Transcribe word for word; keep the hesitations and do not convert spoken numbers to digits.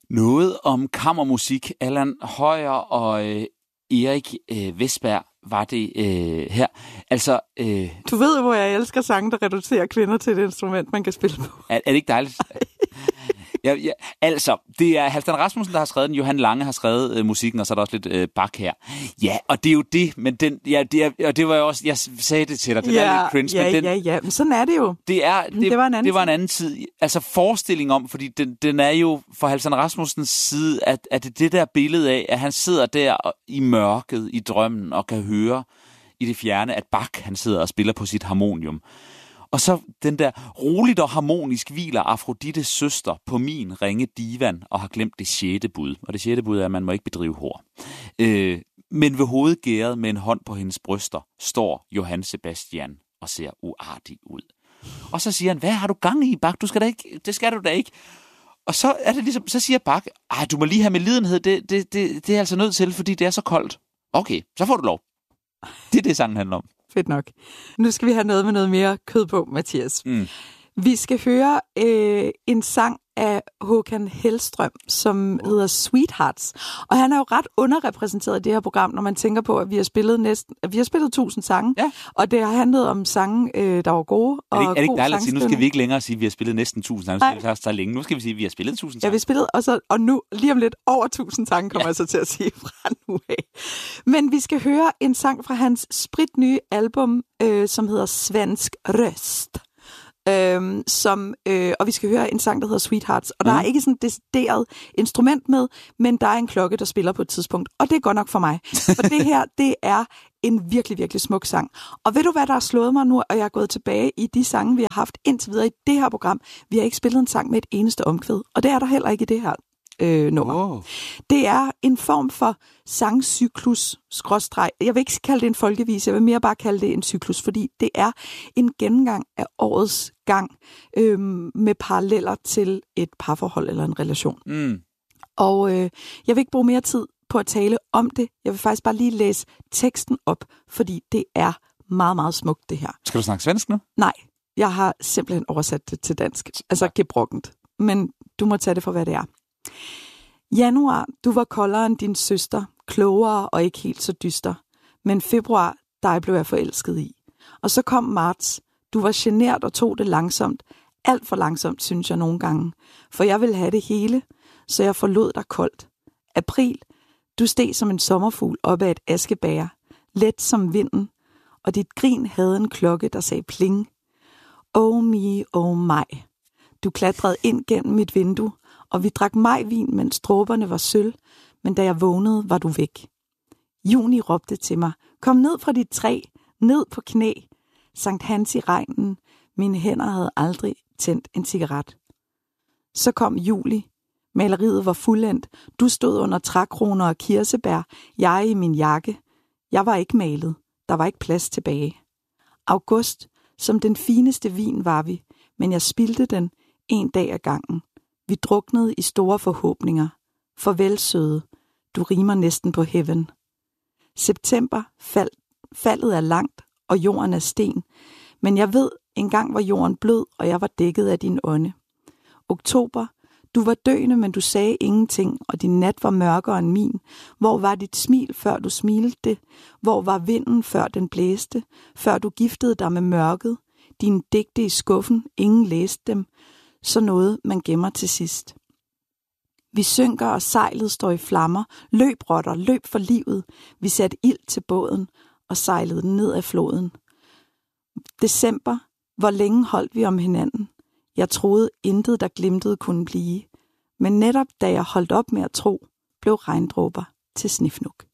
Noget om kammermusik. Allan Høyer og øh, Erik øh, Vestberg var det øh, her. Altså, øh, du ved, hvor jeg elsker sange, der reducerer kvinder til et instrument, man kan spille på. Er, er det ikke dejligt? Ja, ja, altså, det er Halfdan Rasmussen, der har skrevet den. Johan Lange har skrevet øh, musikken, og så er der også lidt øh, Bach her. Ja, og det er jo det, men den, ja, det er, og det var jo også, jeg sagde det til dig, det ja, er lidt cringe, ja, men den, ja, ja, men sådan er det jo. Det, er, det, det, var, en anden det var en anden tid. Altså forestilling om, fordi den, den er jo fra Halfdan Rasmussens side, at, at det det der billede af, at han sidder der i mørket, i drømmen, og kan høre i det fjerne, at Bach, han sidder og spiller på sit harmonium. Og så den der roligt og harmonisk hviler Afrodites søster på min ringe divan og har glemt det sjette bud. Og det sjette bud er, at man må ikke bedrive hår. Øh, men ved hovedgæret med en hånd på hendes bryster står Johann Sebastian og ser uartig ud. Og så siger han, hvad har du gang i, Bach? Du skal da ikke, det skal du da ikke. Og så er det ligesom, så siger Bach, ej, du må lige have med lidenhed, det, det, det, det er altså nødt til, fordi det er så koldt. Okay, så får du lov. Det er det, sangen handler om. Fedt nok. Nu skal vi have noget med noget mere kød på, Mathias. Mm. Vi skal høre øh, en sang af Håkan Hellstrøm, som oh. hedder Sweethearts. Og han er jo ret underrepræsenteret i det her program, når man tænker på, at vi har spillet næsten, at vi har spillet tusind sange. Ja. Og det har handlet om sange, øh, der var gode. Er det, og er det ikke dejligt at sige, nu skal vi ikke længere sige, at vi har spillet næsten tusind sange. Nu skal vi så længe. Nu skal vi sige, at vi har spillet tusind sange. Ja, vi spillet, og, så, og nu lige om lidt over tusind sange, kommer ja. jeg så til at sige fra nu af. Men vi skal høre en sang fra hans spritnye album, øh, som hedder Svensk Röst. Øhm, som, øh, og vi skal høre en sang, der hedder Sweethearts. Og mm. der er ikke sådan et decideret instrument med, men der er en klokke, der spiller på et tidspunkt. Og det er godt nok for mig. For det her, det er en virkelig, virkelig smuk sang. Og ved du, hvad der har slået mig nu? Og jeg er gået tilbage i de sange, vi har haft indtil videre i det her program. Vi har ikke spillet en sang med et eneste omkvæd. Og det er der heller ikke i det her øh, nummer. Oh. Det er en form for sangcyklus, skråstreg. Jeg vil ikke kalde det en folkevise, jeg vil mere bare kalde det en cyklus, fordi det er en gennemgang af årets gang øh, med paralleller til et parforhold eller en relation. Mm. Og øh, jeg vil ikke bruge mere tid på at tale om det. Jeg vil faktisk bare lige læse teksten op, fordi det er meget, meget smukt, det her. Skal du snakke svensk nu? Nej, jeg har simpelthen oversat det til dansk. Altså gebrokkent. Men du må tage det for, hvad det er. Januar, du var koldere end din søster, klogere og ikke helt så dyster. Men februar, dig blev jeg forelsket i. Og så kom marts. Du var genert og tog det langsomt. Alt for langsomt, synes jeg nogle gange. For jeg ville have det hele, så jeg forlod dig koldt. April, du steg som en sommerfugl op ad et askebæger. Let som vinden. Og dit grin havde en klokke, der sagde pling. Oh me, oh my. Du klatrede ind gennem mit vindue, og vi drak majvin, mens dråberne var sølv, men da jeg vågnede, var du væk. Juni råbte til mig, kom ned fra dit træ, ned på knæ. Sankt Hans i regnen, mine hænder havde aldrig tændt en cigaret. Så kom juli. Maleriet var fuldendt. Du stod under trækroner og kirsebær, jeg i min jakke. Jeg var ikke malet. Der var ikke plads tilbage. August, som den fineste vin var vi, men jeg spildte den en dag ad gangen. Vi druknede i store forhåbninger. Farvel, søde. Du rimer næsten på heaven. September, fald, faldet er langt, og jorden er sten. Men jeg ved, engang var jorden blød, og jeg var dækket af din ånde. Oktober, du var døende, men du sagde ingenting, og din nat var mørkere end min. Hvor var dit smil, før du smilte? Hvor var vinden, før den blæste? Før du giftede dig med mørket? Dine digte i skuffen, ingen læste dem. Så noget, man gemmer til sidst. Vi synker, og sejlet står i flammer. Løb, rotter, løb for livet. Vi satte ild til båden og sejlede den ned ad floden. December, hvor længe holdt vi om hinanden? Jeg troede intet, der glimtede, kunne blive. Men netop da jeg holdt op med at tro, blev regndråber til snifnuk.